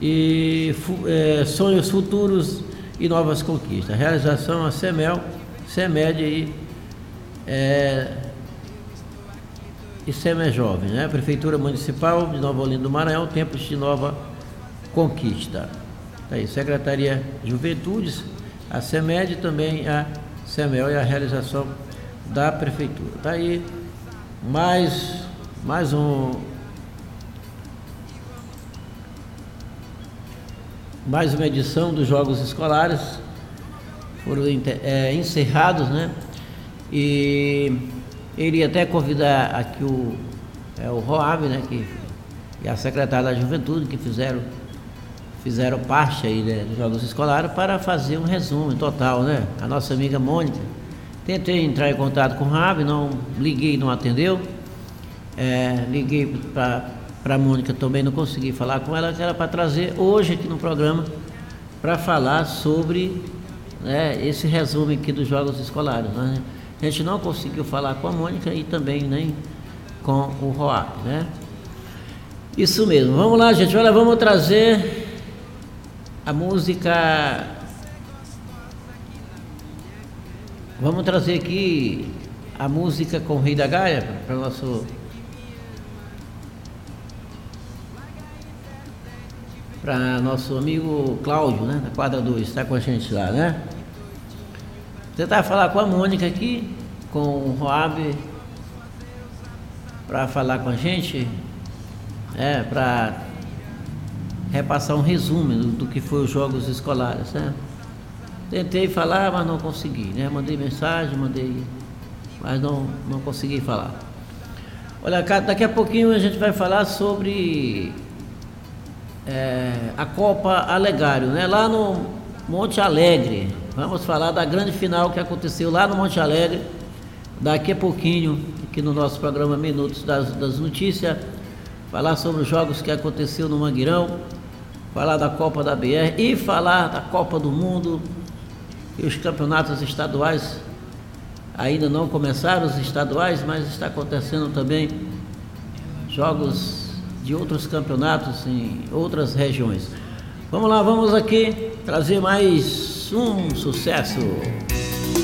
sonhos futuros e novas conquistas. Realização a CEMEL, CEMED e CEME Jovem, né? Prefeitura Municipal de Nova Olinda do Maranhão, tempos de nova conquista. Tá aí, Secretaria de Juventudes, a CEMED, também a CEMEL e a realização da Prefeitura. Tá aí mais uma edição dos Jogos Escolares foram encerrados, né? E iria até convidar aqui o ROAB, né? E a secretária da Juventude, que fizeram parte aí, né, dos Jogos Escolares, para fazer um resumo total, né? A nossa amiga Mônica. Tentei entrar em contato com o ROAB, liguei, não atendeu. Liguei para a Mônica, também não consegui falar com ela, que era para trazer hoje aqui no programa para falar sobre, né, esse resumo aqui dos Jogos Escolares, né? A gente não conseguiu falar com a Mônica e também nem com o ROAB, né? Isso mesmo. Vamos lá, gente. Olha, vamos trazer a música. Vamos trazer aqui a música com o Rei da Gaia para nosso amigo Cláudio, né, da quadra 2, está com a gente lá, né? Tentar falar com a Mônica aqui, com o ROAB, para falar com a gente, para repassar um resumo do que foi os Jogos Escolares, né? Tentei falar, mas não consegui, né? Mandei mensagem, mas não consegui falar. Olha, daqui a pouquinho a gente vai falar sobre a Copa Alegário, né? Lá no Monte Alegre. Vamos falar da grande final que aconteceu lá no Monte Alegre. Daqui a pouquinho, aqui no nosso programa Minutos das Notícias, falar sobre os jogos que aconteceu no Mangueirão, falar da Copa da BR e falar da Copa do Mundo. E os campeonatos estaduais ainda não começaram, os estaduais, mas está acontecendo também jogos de outros campeonatos em outras regiões. Vamos lá, vamos aqui trazer mais um sucesso.